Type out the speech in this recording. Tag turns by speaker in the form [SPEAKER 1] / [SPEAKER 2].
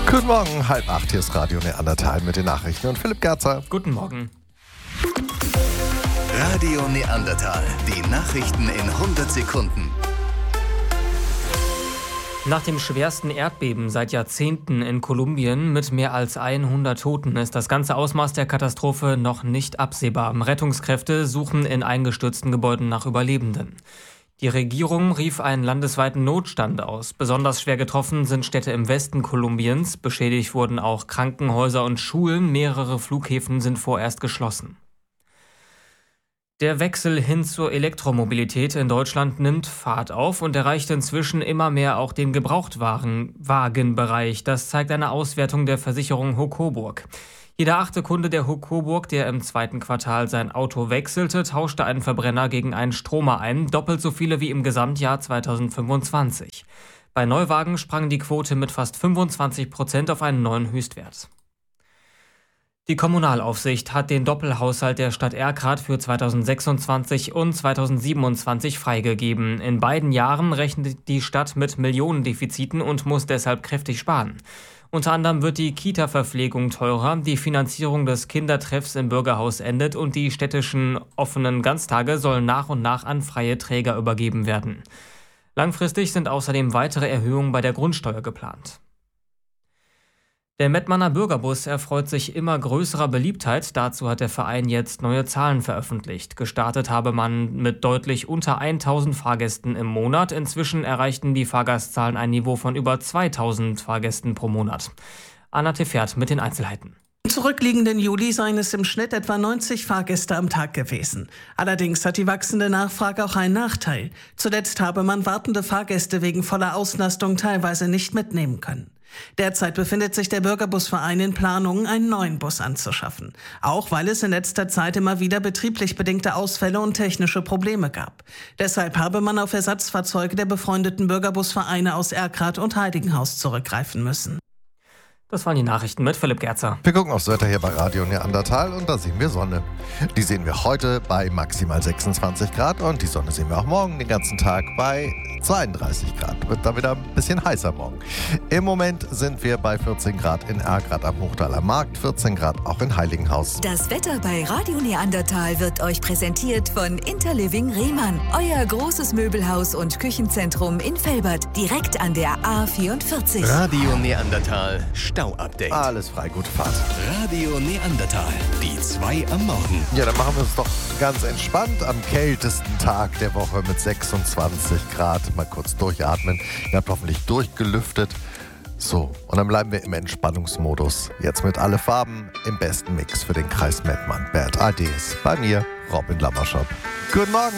[SPEAKER 1] Guten Morgen, 7:30, hier ist Radio Neandertal mit den Nachrichten und Philipp Gerzer.
[SPEAKER 2] Guten Morgen.
[SPEAKER 3] Radio Neandertal, die Nachrichten in 100 Sekunden.
[SPEAKER 2] Nach dem schwersten Erdbeben seit Jahrzehnten in Kolumbien mit mehr als 100 Toten ist das ganze Ausmaß der Katastrophe noch nicht absehbar. Rettungskräfte suchen in eingestürzten Gebäuden nach Überlebenden. Die Regierung rief einen landesweiten Notstand aus. Besonders schwer getroffen sind Städte im Westen Kolumbiens. Beschädigt wurden auch Krankenhäuser und Schulen. Mehrere Flughäfen sind vorerst geschlossen. Der Wechsel hin zur Elektromobilität in Deutschland nimmt Fahrt auf und erreicht inzwischen immer mehr auch den Gebrauchtwagenbereich. Das zeigt eine Auswertung der Versicherung HUK Coburg. Jeder 8. Kunde der HUK Coburg, der im 2. Quartal sein Auto wechselte, tauschte einen Verbrenner gegen einen Stromer ein, doppelt so viele wie im Gesamtjahr 2025. Bei Neuwagen sprang die Quote mit fast 25% auf einen neuen Höchstwert. Die Kommunalaufsicht hat den Doppelhaushalt der Stadt Erkrath für 2026 und 2027 freigegeben. In beiden Jahren rechnet die Stadt mit Millionendefiziten und muss deshalb kräftig sparen. Unter anderem wird die Kita-Verpflegung teurer, die Finanzierung des Kindertreffs im Bürgerhaus endet und die städtischen offenen Ganztage sollen nach und nach an freie Träger übergeben werden. Langfristig sind außerdem weitere Erhöhungen bei der Grundsteuer geplant. Der Mettmanner Bürgerbus erfreut sich immer größerer Beliebtheit. Dazu hat der Verein jetzt neue Zahlen veröffentlicht. Gestartet habe man mit deutlich unter 1000 Fahrgästen im Monat. Inzwischen erreichten die Fahrgastzahlen ein Niveau von über 2000 Fahrgästen pro Monat. Anna Tefert mit den Einzelheiten.
[SPEAKER 4] Im zurückliegenden Juli seien es im Schnitt etwa 90 Fahrgäste am Tag gewesen. Allerdings hat die wachsende Nachfrage auch einen Nachteil. Zuletzt habe man wartende Fahrgäste wegen voller Auslastung teilweise nicht mitnehmen können. Derzeit befindet sich der Bürgerbusverein in Planungen, einen neuen Bus anzuschaffen. Auch weil es in letzter Zeit immer wieder betrieblich bedingte Ausfälle und technische Probleme gab. Deshalb habe man auf Ersatzfahrzeuge der befreundeten Bürgerbusvereine aus Erkrath und Heiligenhaus zurückgreifen müssen.
[SPEAKER 2] Das waren die Nachrichten mit Philipp Gerzer.
[SPEAKER 1] Wir gucken aufs Wetter hier bei Radio Neandertal und da sehen wir Sonne. Die sehen wir heute bei maximal 26 Grad und die Sonne sehen wir auch morgen den ganzen Tag bei 32 Grad. Wird da wieder ein bisschen heißer morgen. Im Moment sind wir bei 14 Grad in Erkrath am Hochtaler Markt, 14 Grad auch in Heiligenhaus.
[SPEAKER 5] Das Wetter bei Radio Neandertal wird euch präsentiert von Interliving Rehmann. Euer großes Möbelhaus und Küchenzentrum in Velbert, direkt an der A44.
[SPEAKER 3] Radio Neandertal, Stau-Update.
[SPEAKER 1] Alles frei, gute Fahrt.
[SPEAKER 3] Radio Neandertal, die 2 am Morgen.
[SPEAKER 1] Ja, dann machen wir es doch ganz entspannt am kältesten Tag der Woche mit 26 Grad. Mal kurz durchatmen. Ihr habt hoffentlich durchgelüftet. So, und dann bleiben wir im Entspannungsmodus. Jetzt mit alle Farben im besten Mix für den Kreis Mettmann. Bad Ideas. Bei mir, Robin Lammerschott. Guten Morgen.